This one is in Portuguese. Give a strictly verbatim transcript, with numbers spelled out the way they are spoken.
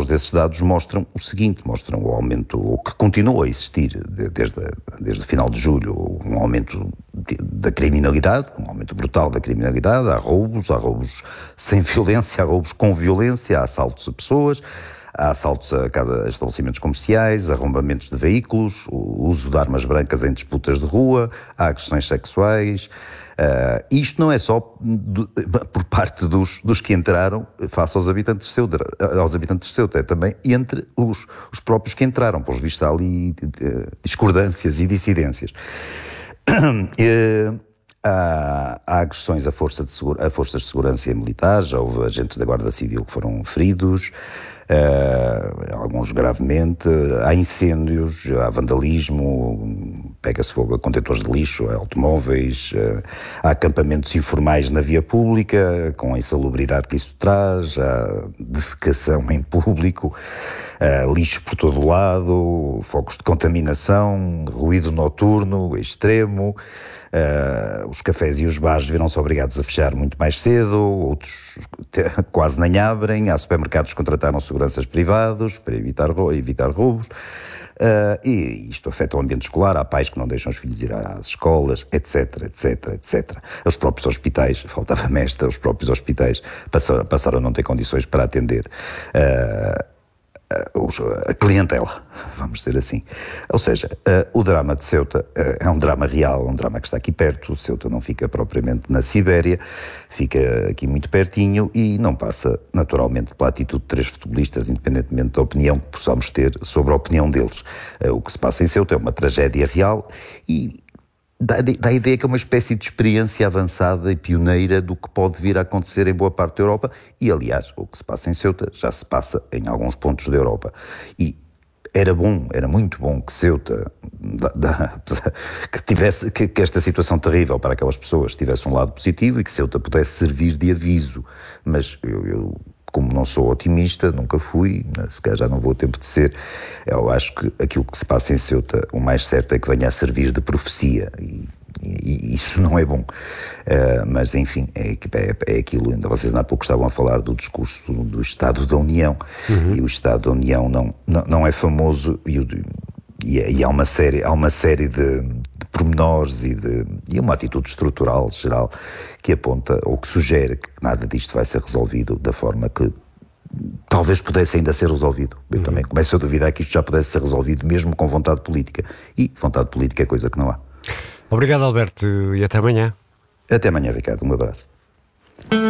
alguns desses dados mostram o seguinte, mostram o aumento, o que continua a existir desde, desde o final de julho, um aumento de, da criminalidade, um aumento brutal da criminalidade, há roubos, há roubos sem violência, há roubos com violência, há assaltos a pessoas, há assaltos a cada estabelecimentos comerciais, arrombamentos de veículos, o uso de armas brancas em disputas de rua, há agressões sexuais. Uh, isto não é só do, por parte dos, dos que entraram face aos habitantes de Ceuta, aos habitantes de Ceuta, é também entre os, os próprios que entraram, pelos vistos há ali uh, discordâncias e dissidências. Uh, há, há agressões a, força de segura, a forças de segurança e militares, já houve agentes da Guarda Civil que foram feridos, Uh, alguns gravemente, há incêndios, há vandalismo, pega-se fogo a contentores de lixo, a automóveis, uh, há acampamentos informais na via pública, com a insalubridade que isso traz, há defecação em público, uh, lixo por todo o lado, focos de contaminação, ruído noturno extremo. Uh, os cafés e os bares viram-se obrigados a fechar muito mais cedo, outros quase nem abrem, há supermercados que contrataram seguranças privados para evitar, evitar roubos, uh, e isto afeta o ambiente escolar, há pais que não deixam os filhos ir às escolas, etc, etc, etcétera. Os próprios hospitais, faltava-me esta, os próprios hospitais passaram, passaram a não ter condições para atender uh, a clientela, vamos dizer assim. Ou seja, uh, o drama de Ceuta uh, é um drama real, um drama que está aqui perto. Ceuta não fica propriamente na Sibéria, fica aqui muito pertinho e não passa naturalmente pela atitude de três futebolistas, independentemente da opinião que possamos ter sobre a opinião deles. Uh, o que se passa em Ceuta é uma tragédia real e Dá, dá a ideia que é uma espécie de experiência avançada e pioneira do que pode vir a acontecer em boa parte da Europa e, aliás, o que se passa em Ceuta já se passa em alguns pontos da Europa. E era bom, era muito bom que Ceuta, da, da, que, tivesse, que, que esta situação terrível para aquelas pessoas tivesse um lado positivo e que Ceuta pudesse servir de aviso. Mas eu... eu como não sou otimista, nunca fui, se calhar já não vou a tempo de ser, eu acho que aquilo que se passa em Ceuta, o mais certo é que venha a servir de profecia, e, e, e isso não é bom. Uh, mas enfim, é, é, é aquilo, ainda vocês há pouco estavam a falar do discurso do, do Estado da União, uhum. E o Estado da União não, não, não é famoso, e, e, e há uma série, há uma série de, de pormenores e, de, e uma atitude estrutural geral que aponta, ou que sugere que nada disto vai ser resolvido da forma que talvez pudesse ainda ser resolvido. Eu uhum. também começo a duvidar que isto já pudesse ser resolvido mesmo com vontade política. E vontade política é coisa que não há. Obrigado, Alberto, e até amanhã. Até amanhã, Ricardo. Um abraço.